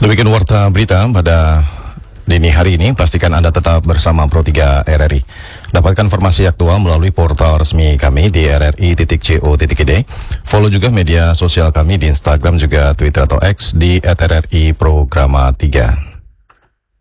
Demikian warta berita pada dini hari ini. Pastikan Anda tetap bersama Pro3 RRI. Dapatkan informasi aktual melalui portal resmi kami di rri.co.id. Follow juga media sosial kami di Instagram juga Twitter atau X di @RRI Programa 3.